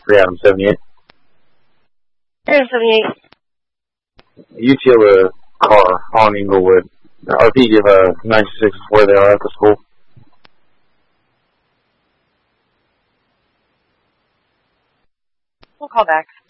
3 Adam 78. Adam 78. UTL a car on Inglewood. RP give 96 where they are at the school. We'll call back.